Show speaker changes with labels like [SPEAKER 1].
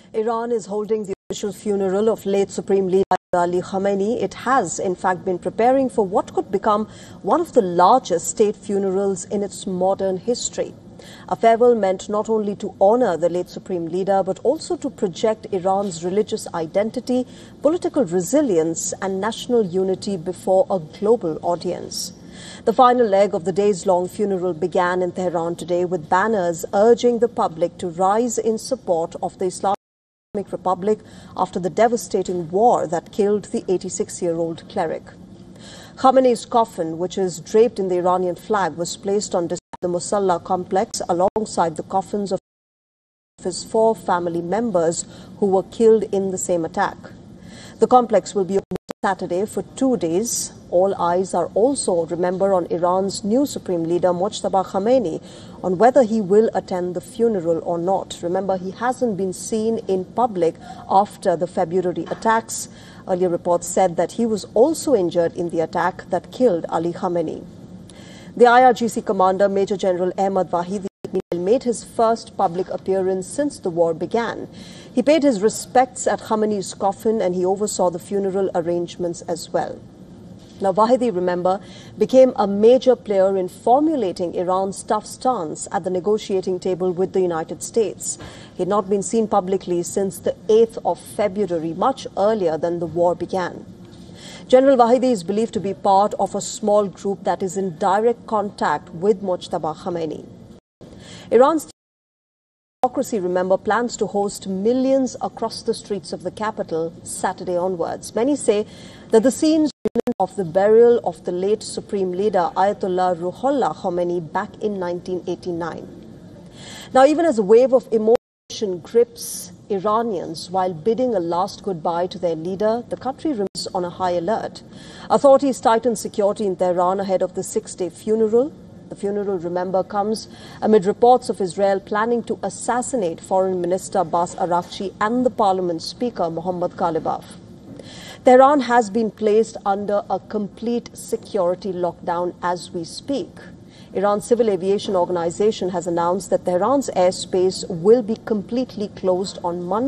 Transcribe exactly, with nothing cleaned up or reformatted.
[SPEAKER 1] Iran is holding the official funeral of late Supreme Leader Ali Khamenei. It has, in fact, been preparing for what could become one of the largest state funerals in its modern history. A farewell meant not only to honor the late Supreme Leader, but also to project Iran's religious identity, political resilience, and national unity before a global audience. The final leg of the days-long funeral began in Tehran today with banners urging the public to rise in support of the Islamic Republic after the devastating war that killed the eighty-six-year-old cleric. Khamenei's coffin, which is draped in the Iranian flag, was placed on display at the Musalla complex alongside the coffins of his four family members who were killed in the same attack. The complex will be open Saturday for two days. All eyes are also, remember, on Iran's new Supreme Leader Mojtaba Khamenei on whether he will attend the funeral or not. Remember, he hasn't been seen in public after the February attacks. Earlier reports said that he was also injured in the attack that killed Ali Khamenei. The I R G C commander, Major General Ahmad Vahidi, made his first public appearance since the war began. He paid his respects at Khamenei's coffin and he oversaw the funeral arrangements as well. Now, Vahidi, remember, became a major player in formulating Iran's tough stance at the negotiating table with the United States. He had not been seen publicly since the eighth of February, much earlier than the war began. General Vahidi is believed to be part of a small group that is in direct contact with Mojtaba Khamenei. Iran's democracy, remember, plans to host millions across the streets of the capital Saturday onwards. Many say that the scenes of the burial of the late Supreme Leader Ayatollah Ruhollah Khomeini back in nineteen eighty-nine. Now, even as a wave of emotion grips Iranians while bidding a last goodbye to their leader, the country remains on a high alert. Authorities tighten security in Tehran ahead of the six-day funeral. The funeral, remember, comes amid reports of Israel planning to assassinate Foreign Minister Abbas Araghchi and the Parliament Speaker Mohammad Ghalibaf. Tehran has been placed under a complete security lockdown as we speak. Iran's Civil Aviation Organization has announced that Tehran's airspace will be completely closed on Monday.